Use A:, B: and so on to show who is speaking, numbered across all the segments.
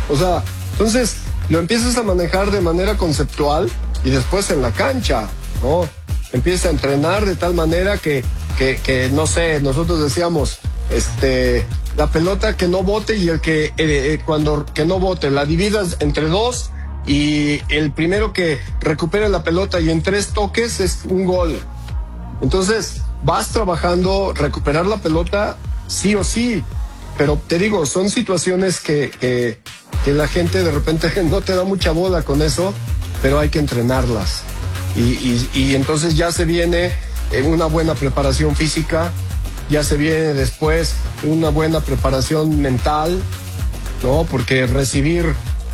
A: O sea, entonces lo empiezas a manejar de manera conceptual y después en la cancha, ¿no? Empiezas a entrenar de tal manera que no sé, nosotros decíamos, la pelota que no bote y el que que no bote, la dividas entre dos y el primero que recupere la pelota y en 3 toques es un gol. Entonces vas trabajando, recuperar la pelota sí o sí, pero te digo, son situaciones que la gente de repente no te da mucha bola con eso, pero hay que entrenarlas. Y entonces ya se viene una buena preparación física, ya se viene después una buena preparación mental, ¿no? Porque recibir,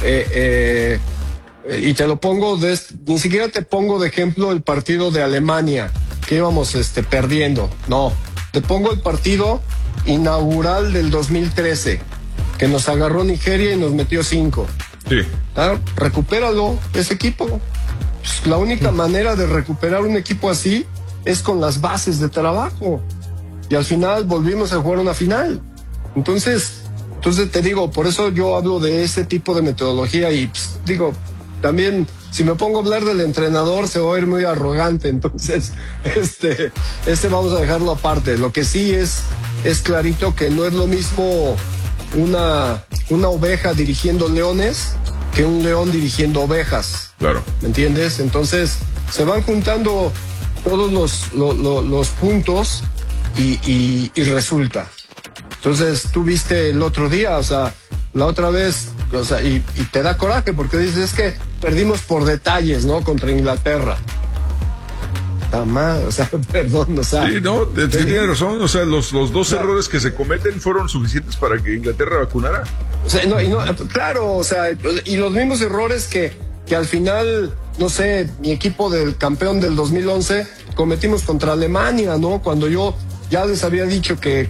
A: y te lo pongo, ni siquiera te pongo de ejemplo el partido de Alemania, que íbamos perdiendo, no, te pongo el partido inaugural del 2013, que nos agarró Nigeria y nos metió 5.
B: Sí.
A: ¿Ah? Recupéralo, ese equipo. Pues la única manera de recuperar un equipo así es con las bases de trabajo. Y al final volvimos a jugar una final. Entonces te digo, por eso yo hablo de ese tipo de metodología y pues, digo, también si me pongo a hablar del entrenador se va a ir muy arrogante, entonces vamos a dejarlo aparte. Lo que sí es clarito que no es lo mismo una oveja dirigiendo leones que un león dirigiendo ovejas.
B: Claro.
A: ¿Me entiendes? Entonces se van juntando todos los puntos y resulta. Entonces tú viste el otro día, o sea, la otra vez, o sea, y te da coraje porque dices, es que perdimos por detalles, ¿no? Contra Inglaterra. Está mal, o sea, perdón, o sea.
B: Sí, no, tienes razón, o sea, los 2 errores que se cometen fueron suficientes para que Inglaterra vacunara.
A: O sea, claro, o sea, y los mismos errores que al final, no sé, mi equipo del campeón del 2011 cometimos contra Alemania, ¿no? Cuando yo ya les había dicho que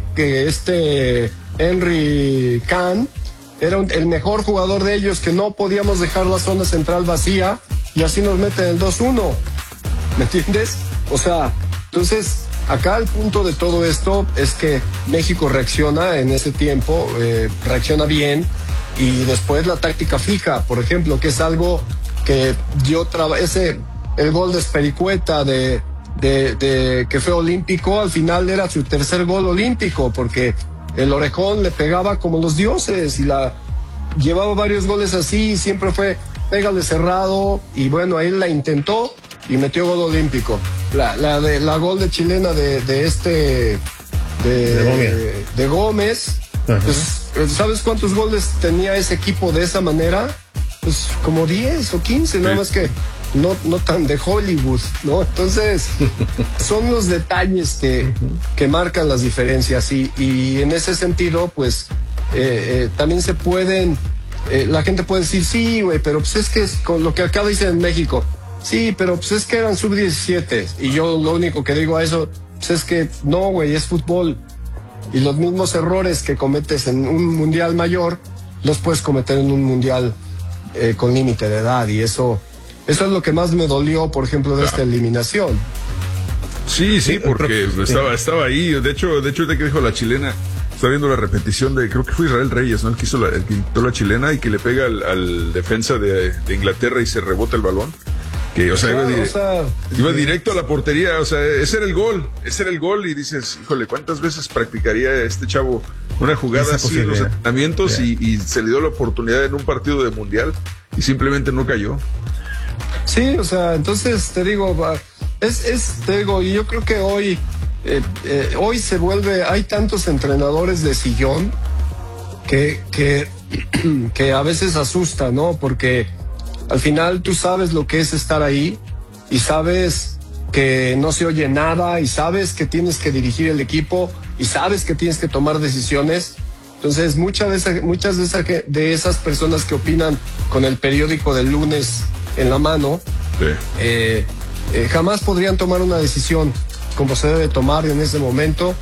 A: Henry Kahn era el mejor jugador de ellos, que no podíamos dejar la zona central vacía y así nos meten el 2-1. ¿Me entiendes? O sea, entonces acá el punto de todo esto es que México reacciona en ese tiempo, reacciona bien, y después la táctica fija, por ejemplo, que es algo que yo el gol de Espericueta que fue olímpico, al final era su tercer gol olímpico, porque el Orejón le pegaba como los dioses y llevaba varios goles así, y siempre fue pégale cerrado, y bueno, ahí la intentó y metió gol olímpico. La gol de chilena de Gómez. Pues, ¿sabes cuántos goles tenía ese equipo de esa manera? Pues como 10 o 15, nada más que no tan de Hollywood, ¿no? Entonces, son los detalles que marcan las diferencias, y en ese sentido, pues, también se pueden, la gente puede decir, sí, güey, pero pues es que es con lo que acá dicen en México, sí, pero pues es que eran sub-17, y yo lo único que digo a eso, pues es que no, güey, es fútbol, y los mismos errores que cometes en un mundial mayor, los puedes cometer en un mundial con límite de edad, y eso es lo que más me dolió, por ejemplo, de esta eliminación.
B: Sí, porque estaba ahí. De hecho, de que dijo la chilena, estaba viendo la repetición creo que fue Israel Reyes, ¿no? El que quitó la chilena y que le pega al defensa de Inglaterra y se rebota el balón. Que, o sea, iba directo a la portería, o sea, ese era el gol, y dices, híjole, ¿cuántas veces practicaría este chavo una jugada así en los entrenamientos y se le dio la oportunidad en un partido de mundial y simplemente no cayó?
A: Sí, o sea, entonces te digo, y yo creo que hoy se vuelve, hay tantos entrenadores de sillón que a veces asusta, ¿no? Porque al final tú sabes lo que es estar ahí y sabes que no se oye nada y sabes que tienes que dirigir el equipo y sabes que tienes que tomar decisiones. Entonces muchas de esas personas que opinan con el periódico del lunes en la mano, sí, jamás podrían tomar una decisión como se debe tomar en ese momento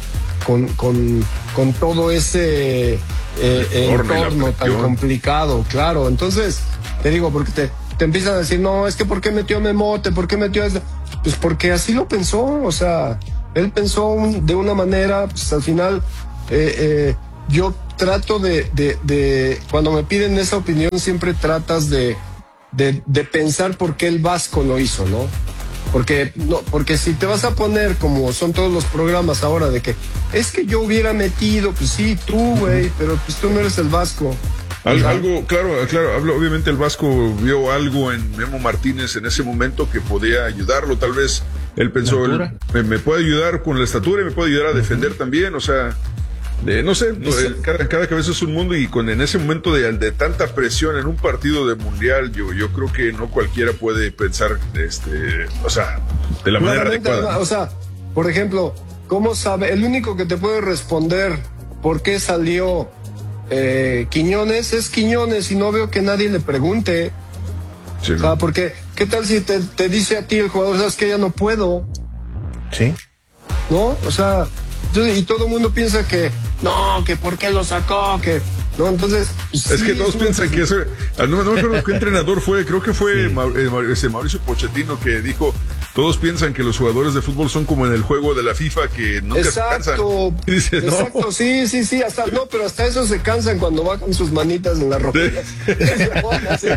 A: con todo ese entorno tan complicado, claro. Entonces te digo, porque te empiezan a decir, no, es que ¿por qué metió Memote? ¿Por qué metió esto? Pues porque así lo pensó, o sea, él pensó de una manera, pues al final yo trato cuando me piden esa opinión, siempre tratas de pensar por qué el Vasco lo hizo, ¿no? Porque si te vas a poner como son todos los programas ahora de que es que yo hubiera metido, pues sí, tú, güey, pero pues tú no eres el Vasco.
B: Algo, claro, obviamente el Vasco vio algo en Memo Martínez en ese momento que podía ayudarlo, tal vez él pensó, me puede ayudar con la estatura y me puede ayudar a defender también, o sea, no sé, cada cabeza es un mundo y en ese momento de tanta presión en un partido de mundial, yo creo que no cualquiera puede pensar, o sea, de la manera adecuada.
A: O sea, por ejemplo, ¿cómo sabe? El único que te puede responder por qué salió Quiñones es Quiñones y no veo que nadie le pregunte. Sí, o sea, porque ¿qué tal si te dice a ti el jugador, sabes que ya no puedo?
C: Sí.
A: ¿No? O sea, y todo el mundo piensa que no, que por qué lo sacó, que no, entonces
B: es que todos piensan que eso, no me acuerdo qué entrenador fue, creo que fue Mauricio Pochettino que dijo, todos piensan que los jugadores de fútbol son como en el juego de la FIFA que nunca se cansan.
A: Y dices, exacto, no. Sí, pero hasta eso se cansan cuando bajan sus manitas en la ropa. Entonces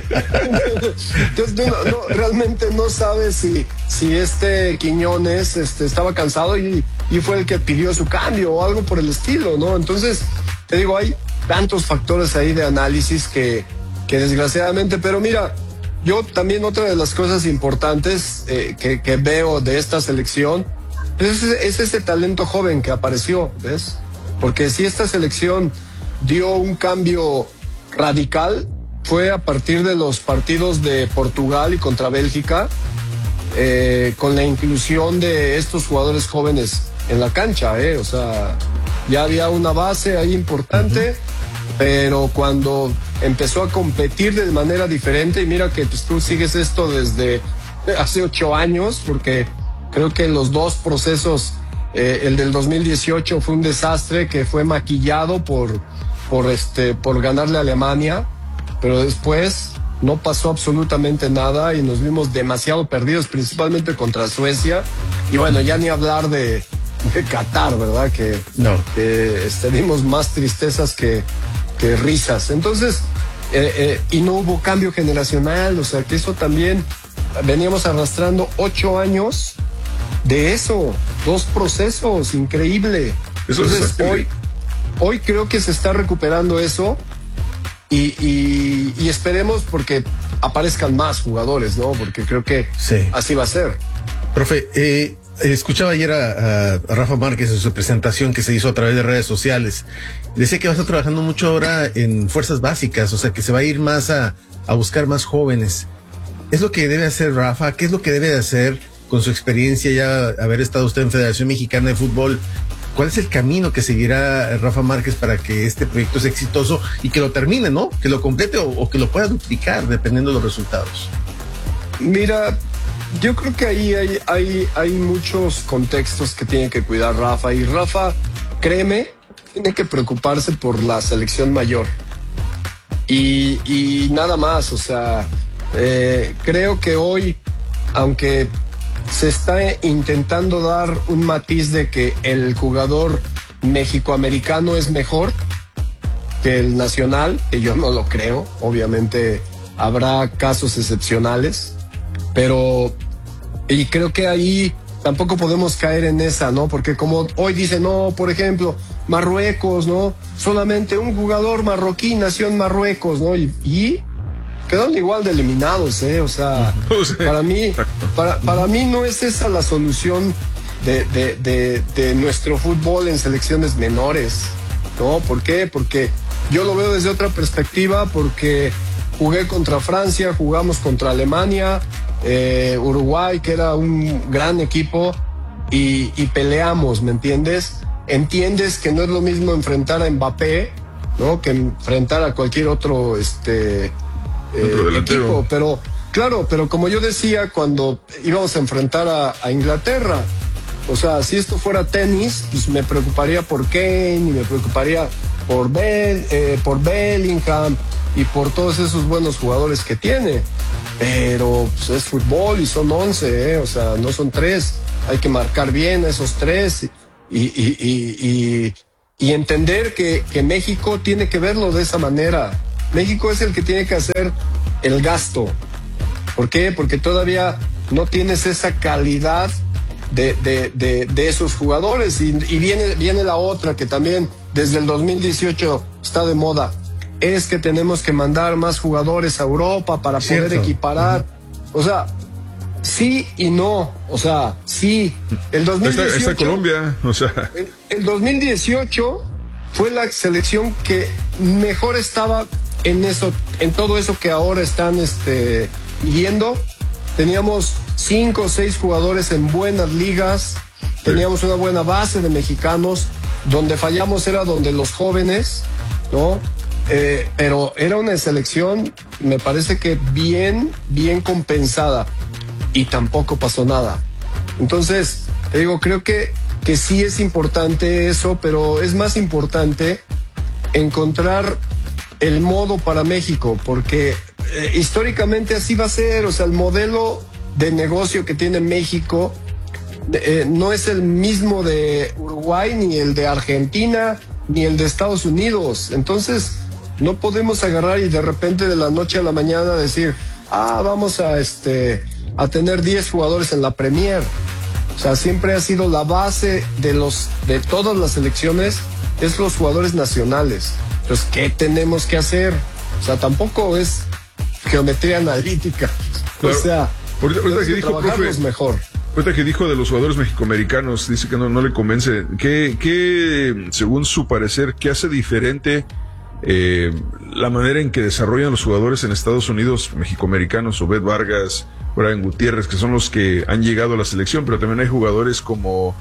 A: tú realmente no sabes si este Quiñones estaba cansado y fue el que pidió su cambio o algo por el estilo, ¿no? Entonces, te digo, hay tantos factores ahí de análisis que desgraciadamente, pero mira, yo también otra de las cosas importantes que veo de esta selección es ese talento joven que apareció, ¿ves? Porque si esta selección dio un cambio radical, fue a partir de los partidos de Portugal y contra Bélgica, con la inclusión de estos jugadores jóvenes en la cancha, o sea, ya había una base ahí importante, pero cuando empezó a competir de manera diferente, y mira que pues, tú sigues esto desde hace 8 años, porque creo que los dos procesos, el del 2018 fue un desastre que fue maquillado por ganarle a Alemania, pero después no pasó absolutamente nada y nos vimos demasiado perdidos, principalmente contra Suecia, y bueno, ya ni hablar de Qatar, ¿verdad? Que dimos más tristezas que risas. Entonces, y no hubo cambio generacional, o sea que eso también veníamos arrastrando 8 años de eso, 2 procesos, increíble. Entonces, hoy creo que se está recuperando eso y esperemos porque aparezcan más jugadores, ¿no? Porque creo que así va a ser.
C: Profe, escuchaba ayer a Rafa Márquez en su presentación que se hizo a través de redes sociales. Decía que va a estar trabajando mucho ahora en fuerzas básicas, o sea que se va a ir más a buscar más jóvenes. ¿Es lo que debe hacer Rafa? ¿Qué es lo que debe hacer con su experiencia ya haber estado usted en Federación Mexicana de Fútbol? ¿Cuál es el camino que seguirá Rafa Márquez para que este proyecto sea exitoso y que lo termine, ¿no? Que lo complete o que lo pueda duplicar dependiendo de los resultados.
A: Mira, yo creo que ahí hay muchos contextos que tiene que cuidar Rafa, y Rafa, créeme, tiene que preocuparse por la selección mayor y nada más. O sea, creo que hoy, aunque se está intentando dar un matiz de que el jugador mexicoamericano es mejor que el nacional, que yo no lo creo, obviamente habrá casos excepcionales, pero y creo que ahí tampoco podemos caer en esa, ¿no? Porque como hoy dicen, no, por ejemplo, Marruecos, ¿no? Solamente un jugador marroquí nació en Marruecos, ¿no? Y quedaron igual de eliminados, O sea, para mí no es esa la solución de nuestro fútbol en selecciones menores, ¿no? ¿Por qué? Porque yo lo veo desde otra perspectiva, porque jugué contra Francia, jugamos contra Alemania, Uruguay, que era un gran equipo, y peleamos, ¿me entiendes? Entiendes que no es lo mismo enfrentar a Mbappé, ¿no? Que enfrentar a cualquier otro equipo, pero claro, pero como yo decía cuando íbamos a enfrentar a Inglaterra, o sea, si esto fuera tenis, pues me preocuparía por Kane y me preocuparía por Bellingham y por todos esos buenos jugadores que tiene, pero pues es fútbol y son 11, o sea, no son 3, hay que marcar bien a esos 3 y y entender que México tiene que verlo de esa manera. México es el que tiene que hacer el gasto. ¿Por qué? Porque todavía no tienes esa calidad de esos jugadores. Y viene la otra que también desde el 2018 está de moda. Es que tenemos que mandar más jugadores a Europa para poder equiparar. O sea, sí y no. O sea, sí. El 2018,
B: está Colombia. O sea.
A: El 2018 fue la selección que mejor estaba en todo eso que ahora están viendo. Teníamos 5 o 6 jugadores en buenas ligas, teníamos una buena base de mexicanos. Donde fallamos era donde los jóvenes, ¿no? Pero era una selección, me parece que bien compensada, y tampoco pasó nada. Entonces, te digo, creo que sí es importante eso, pero es más importante encontrar el modo para México, porque históricamente así va a ser. O sea, el modelo de negocio que tiene México no es el mismo de Uruguay, ni el de Argentina, ni el de Estados Unidos. Entonces, no podemos agarrar y de repente de la noche a la mañana decir, vamos a tener 10 jugadores en la Premier. O sea, siempre ha sido la base de todas las selecciones, es los jugadores nacionales. Entonces, ¿qué tenemos que hacer? O sea, tampoco es geometría analítica. Claro. O sea,
B: ahorita que dijo,
A: trabajarlos mejor.
B: Ahorita que dijo de los jugadores mexicoamericanos, dice que no le convence. ¿Qué, según su parecer, qué hace diferente la manera en que desarrollan los jugadores en Estados Unidos mexicoamericanos? Obed Vargas, Brian Gutiérrez, que son los que han llegado a la selección, pero también hay jugadores como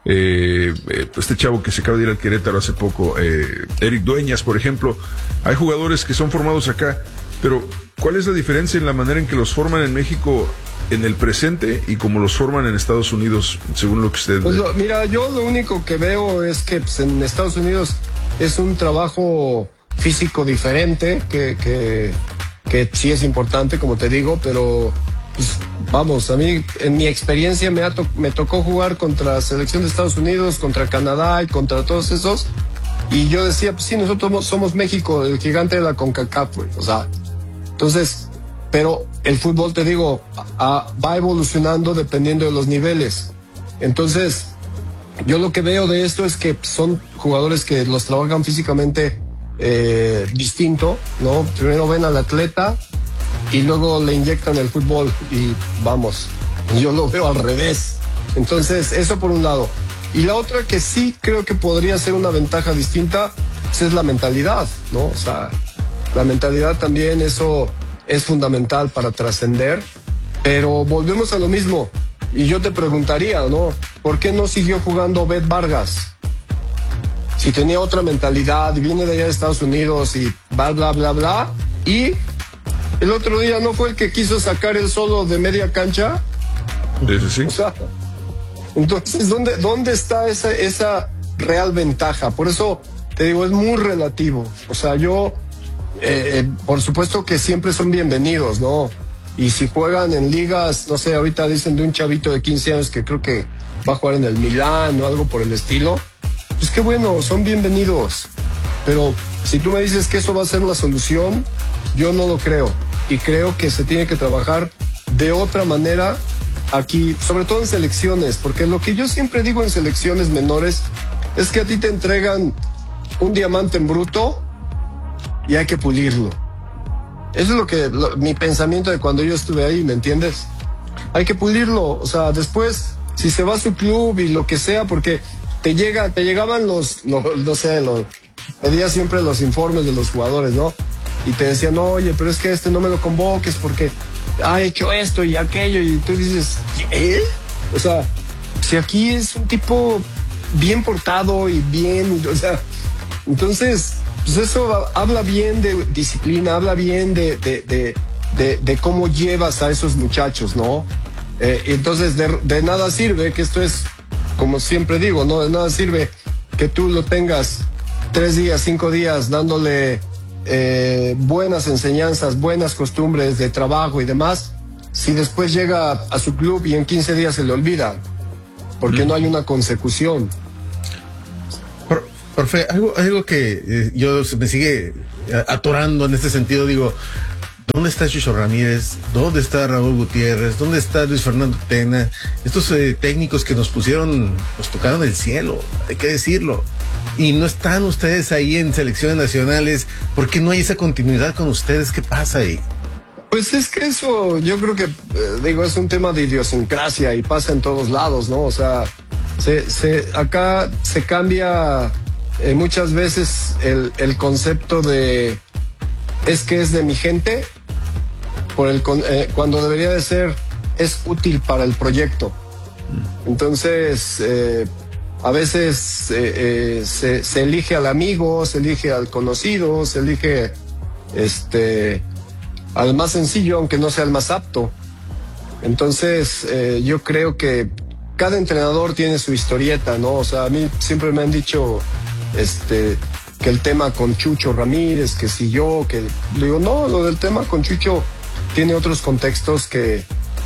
B: este chavo que se acaba de ir al Querétaro hace poco, Eric Dueñas, por ejemplo. Hay jugadores que son formados acá, pero ¿cuál es la diferencia en la manera en que los forman en México en el presente y como los forman en Estados Unidos, según lo que usted ve?
A: Mira, yo lo único que veo es que en Estados Unidos es un trabajo físico diferente, que sí es importante, como te digo, pero pues, vamos, a mí en mi experiencia me tocó jugar contra la selección de Estados Unidos, contra Canadá y contra todos esos, y yo decía, pues sí, nosotros somos México, el gigante de la CONCACAF, güey. O sea, entonces, pero el fútbol, te digo, va evolucionando dependiendo de los niveles. Entonces, yo lo que veo de esto es que son jugadores que los trabajan físicamente distinto, ¿no? Primero ven al atleta y luego le inyectan el fútbol y vamos, yo lo veo al revés. Entonces, eso por un lado. Y la otra que sí creo que podría ser una ventaja distinta, pues es la mentalidad, ¿no? O sea, la mentalidad también, eso es fundamental para trascender, pero volvemos a lo mismo. Y yo te preguntaría, ¿no? ¿Por qué no siguió jugando Obed Vargas? Si tenía otra mentalidad y viene de allá de Estados Unidos y bla, bla. Y el otro día no fue el que quiso sacar el solo de media cancha.
B: Sí.
A: O sea, entonces, ¿dónde está esa real ventaja? Por eso te digo, es muy relativo. O sea, yo, por supuesto que siempre son bienvenidos, ¿no? Y si juegan en ligas, no sé, ahorita dicen de un chavito de 15 años que creo que va a jugar en el Milán o algo por el estilo, pues qué bueno, son bienvenidos. Pero si tú me dices que eso va a ser la solución, yo no lo creo. Y creo que se tiene que trabajar de otra manera aquí, sobre todo en selecciones, porque lo que yo siempre digo en selecciones menores es que a ti te entregan un diamante en bruto y hay que pulirlo. Eso es mi pensamiento de cuando yo estuve ahí, ¿me entiendes? Hay que pulirlo, o sea, después, si se va a su club y lo que sea, porque te llegaban pedía siempre los informes de los jugadores, ¿no? Y te decían, oye, pero es que no me lo convoques porque ha hecho esto y aquello, y tú dices, ¿qué? O sea, si aquí es un tipo bien portado y bien, o sea, entonces, pues eso habla bien de disciplina, habla bien de cómo llevas a esos muchachos, ¿no? Entonces, de nada sirve, que esto es, como siempre digo, ¿no? De nada sirve que tú lo tengas 3 días, 5 días dándole buenas enseñanzas, buenas costumbres de trabajo y demás, si después llega a su club y en 15 días se le olvida, porque no hay una consecución.
C: Profe, algo que yo me sigue atorando en este sentido, digo, ¿dónde está Chucho Ramírez? ¿Dónde está Raúl Gutiérrez? ¿Dónde está Luis Fernando Tena? Estos técnicos que nos tocaron el cielo, hay que decirlo. Y no están ustedes ahí en selecciones nacionales. ¿Por qué no hay esa continuidad con ustedes? ¿Qué pasa ahí?
A: Pues es que eso, yo creo que, es un tema de idiosincrasia y pasa en todos lados, ¿no? O sea, acá se cambia muchas veces el concepto de es que es de mi gente cuando debería de ser es útil para el proyecto. Entonces, a veces se elige al amigo, se elige al conocido, se elige al más sencillo, aunque no sea el más apto. Entonces, yo creo que cada entrenador tiene su historieta, ¿no? O sea, a mí siempre me han dicho que el tema con Chucho Ramírez, que si yo, que digo, no, lo del tema con Chucho tiene otros contextos que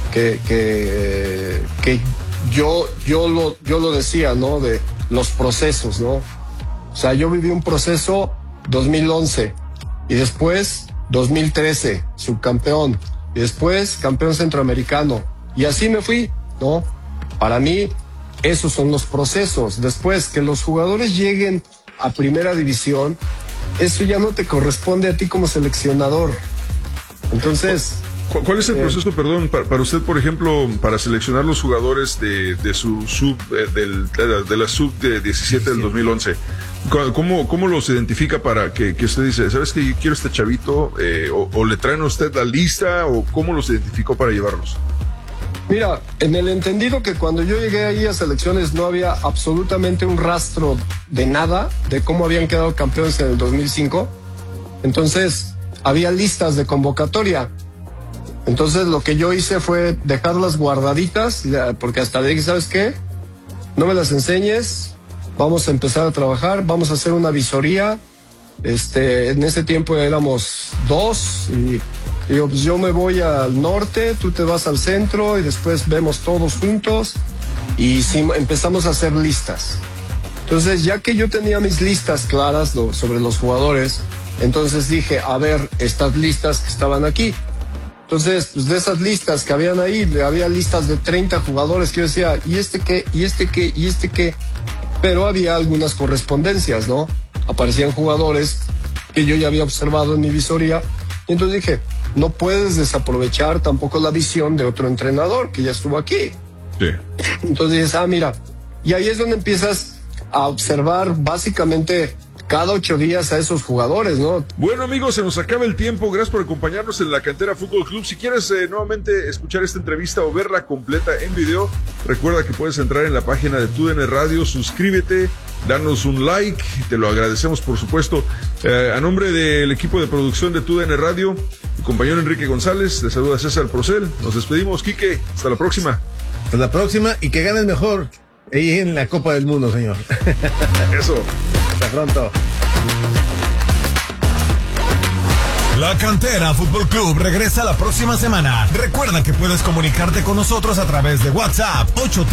A: yo lo decía, ¿no? De los procesos, ¿no? O sea, yo viví un proceso 2011 y después 2013, subcampeón, y después campeón centroamericano, y así me fui, ¿no? Para mí, esos son los procesos. Después, que los jugadores lleguen a primera división, eso ya no te corresponde a ti como seleccionador. Entonces...
B: ¿Cuál es el proceso, perdón, para usted, por ejemplo, para seleccionar los jugadores de su sub, de la sub de 17 del 2011? ¿Cómo los identifica para que usted dice, sabes que quiero este chavito, o le traen a usted la lista, o cómo los identificó para llevarlos?
A: Mira, en el entendido que cuando yo llegué ahí a selecciones no había absolutamente un rastro de nada, de cómo habían quedado campeones en el 2005, entonces había listas de convocatoria. Entonces lo que yo hice fue dejarlas guardaditas, porque hasta le dije, ¿sabes qué? No me las enseñes, vamos a empezar a trabajar, vamos a hacer una visoría. En ese tiempo éramos 2 y digo, pues yo me voy al norte, tú te vas al centro y después vemos todos juntos y empezamos a hacer listas. Entonces, ya que yo tenía mis listas claras sobre los jugadores, entonces dije, a ver, estas listas que estaban aquí. Entonces, pues de esas listas que habían ahí, había listas de 30 jugadores que yo decía, ¿y este qué? ¿Y este qué? ¿Y este qué? Pero había algunas correspondencias, ¿no? Aparecían jugadores que yo ya había observado en mi visoría. Y entonces dije, no puedes desaprovechar tampoco la visión de otro entrenador que ya estuvo aquí.
B: Sí.
A: Entonces dices, mira, y ahí es donde empiezas a observar básicamente cada 8 días a esos jugadores, ¿no?
B: Bueno, amigos, se nos acaba el tiempo. Gracias por acompañarnos en la Cantera Fútbol Club. Si quieres nuevamente escuchar esta entrevista o verla completa en video, recuerda que puedes entrar en la página de TUDN Radio, suscríbete, danos un like, te lo agradecemos, por supuesto. A nombre del equipo de producción de TUDN Radio, mi compañero Enrique González, te saluda César Procel. Nos despedimos, Quique. Hasta la próxima.
C: Hasta la próxima y que ganes mejor ahí en la Copa del Mundo, señor.
B: Eso.
C: Hasta pronto.
D: La Cantera Fútbol Club regresa la próxima semana. Recuerda que puedes comunicarte con nosotros a través de WhatsApp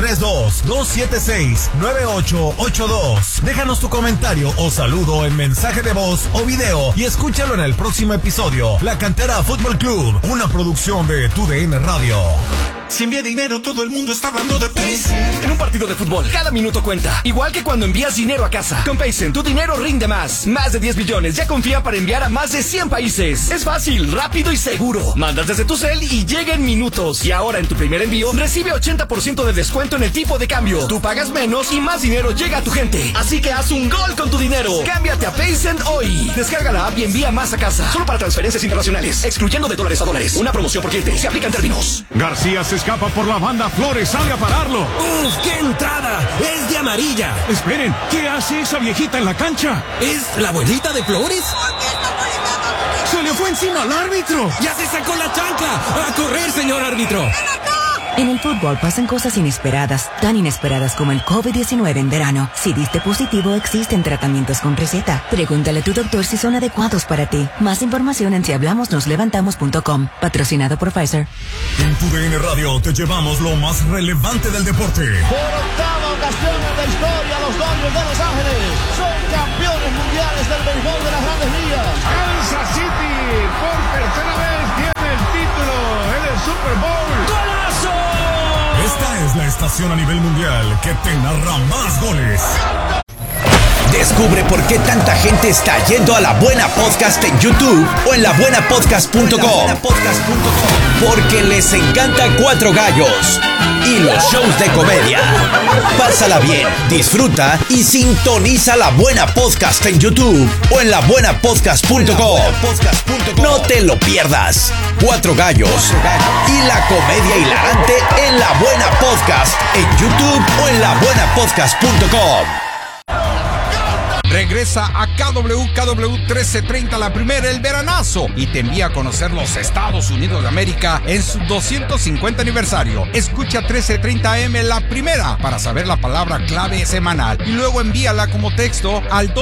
D: 832-276-9882. Déjanos tu comentario o saludo en mensaje de voz o video y escúchalo en el próximo episodio. La Cantera Fútbol Club, una producción de TUDN Radio.
E: Si envía dinero, todo el mundo está hablando de Paycen. En un partido de fútbol, cada minuto cuenta. Igual que cuando envías dinero a casa. Con Paycen, tu dinero rinde más. Más de 10 billones ya confía para enviar a más de 100 países. Es fácil, rápido y seguro. Mandas desde tu cel y llega en minutos. Y ahora en tu primer envío, recibe 80% de descuento en el tipo de cambio. Tú pagas menos y más dinero llega a tu gente. Así que haz un gol con tu dinero. Cámbiate a Paycen hoy. Descarga la app y envía más a casa. Solo para transferencias internacionales, excluyendo de dólares a dólares. Una promoción por cliente. Se aplican términos.
F: García se escapa por la banda, Flores sale a pararlo.
G: ¡Uf, qué entrada! ¡Es de amarilla!
F: Esperen, ¿qué hace esa viejita en la cancha?
G: ¿Es la abuelita de Flores?
F: ¡Se le fue encima al árbitro!
G: ¡Ya se sacó la chancla! ¡A correr, señor árbitro!
H: En el fútbol pasan cosas inesperadas, tan inesperadas como el COVID-19 en verano. Si diste positivo, existen tratamientos con receta. Pregúntale a tu doctor si son adecuados para ti. Más información en sihablamosnoslevantamos.com. Patrocinado por Pfizer.
D: En tu DN Radio te llevamos lo más relevante del deporte.
I: Por octava ocasión en la historia, los Dodgers de Los Ángeles son campeones mundiales del béisbol de las Grandes Ligas.
F: Kansas City por tercera vez tiene el título en el Super Bowl.
D: ¡Golazo! Esta es la estación a nivel mundial que te narra más goles.
J: Descubre por qué tanta gente está yendo a La Buena Podcast en YouTube o en labuenapodcast.com. Porque les encanta Cuatro Gallos y los shows de comedia. Pásala bien, disfruta y sintoniza La Buena Podcast en YouTube o en labuenapodcast.com. No te lo pierdas. Cuatro Gallos y la comedia hilarante en La Buena Podcast en YouTube o en labuenapodcast.com.
K: Regresa a KW 1330, la primera, el veranazo, y te envía a conocer los Estados Unidos de América en su 250 aniversario. Escucha 1330 AM la primera para saber la palabra clave semanal y luego envíala como texto al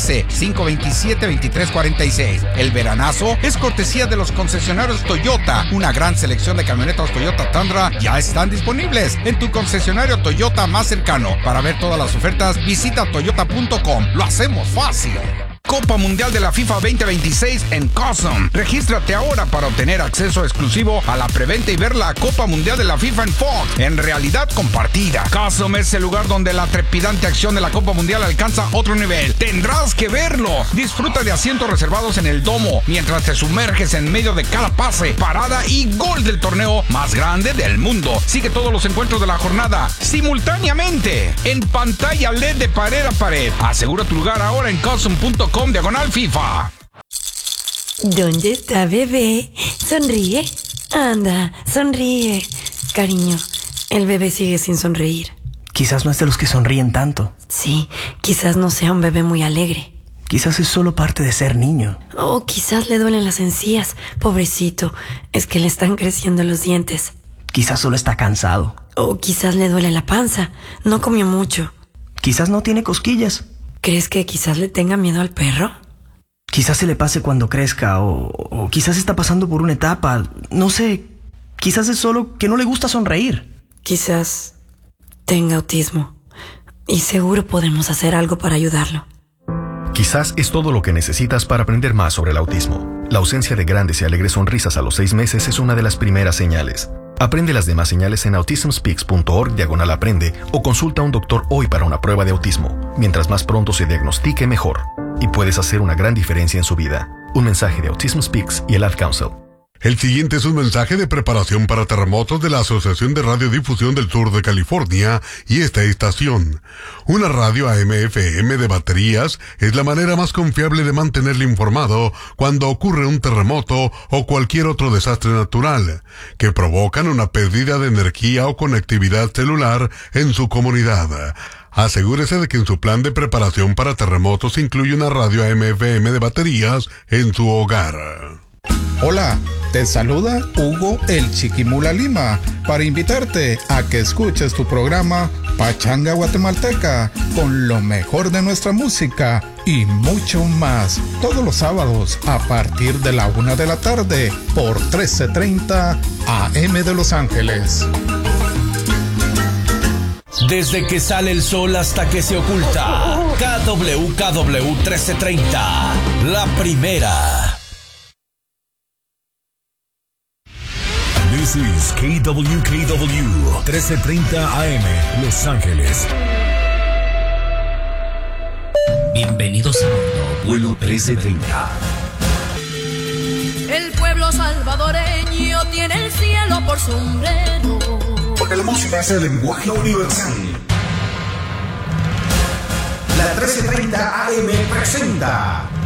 K: 213-527-2346. El veranazo es cortesía de los concesionarios Toyota. Una gran selección de camionetas Toyota Tundra ya están disponibles en tu concesionario Toyota más cercano. Para ver todas las ofertas, visita toyota.com. Lo hacemos fácil. Copa Mundial de la FIFA 2026 en Cosm. Regístrate ahora para obtener acceso exclusivo a la preventa y ver la Copa Mundial de la FIFA en Fox, en realidad compartida. Cosm es el lugar donde la trepidante acción de la Copa Mundial alcanza otro nivel. Tendrás que verlo. Disfruta de asientos reservados en el domo mientras te sumerges en medio de cada pase, parada y gol del torneo más grande del mundo. Sigue todos los encuentros de la jornada simultáneamente en pantalla LED de pared a pared. Asegura tu lugar ahora en cosm.com/FIFA.
L: ¿Dónde está bebé? Sonríe. Anda, sonríe. Cariño, el bebé sigue sin sonreír.
M: Quizás no es de los que sonríen tanto.
L: Sí, quizás no sea un bebé muy alegre.
M: Quizás es solo parte de ser niño.
L: O quizás le duelen las encías. Pobrecito, es que le están creciendo los dientes.
M: Quizás solo está cansado.
L: O quizás le duele la panza. No comió mucho.
M: Quizás no tiene cosquillas.
L: ¿Crees que quizás le tenga miedo al perro?
M: Quizás se le pase cuando crezca, o quizás está pasando por una etapa. No sé, quizás es solo que no le gusta sonreír.
L: Quizás tenga autismo. Y seguro podemos hacer algo para ayudarlo.
N: Quizás es todo lo que necesitas para aprender más sobre el autismo. La ausencia de grandes y alegres sonrisas a los 6 meses es una de las primeras señales. Aprende las demás señales en autismspeaks.org/aprende o consulta a un doctor hoy para una prueba de autismo. Mientras más pronto se diagnostique, mejor. Y puedes hacer una gran diferencia en su vida. Un mensaje de Autism Speaks y el Ad Council.
O: El siguiente es un mensaje de preparación para terremotos de la Asociación de Radiodifusión del Sur de California y esta estación. Una radio AM/FM de baterías es la manera más confiable de mantenerle informado cuando ocurre un terremoto o cualquier otro desastre natural que provocan una pérdida de energía o conectividad celular en su comunidad. Asegúrese de que en su plan de preparación para terremotos incluye una radio AM/FM de baterías en su hogar.
P: Hola, te saluda Hugo el Chiquimula Lima para invitarte a que escuches tu programa Pachanga Guatemalteca con lo mejor de nuestra música y mucho más todos los sábados a partir de la 1 de la tarde por 1330 AM de Los Ángeles.
J: Desde que sale el sol hasta que se oculta, KW 1330, la primera.
D: This is KW 1330 AM, Los Ángeles.
Q: Bienvenidos a bordo, vuelo 1330.
R: El pueblo salvadoreño tiene el cielo por sombrero.
S: Porque la música es el lenguaje universal. La 1330 AM presenta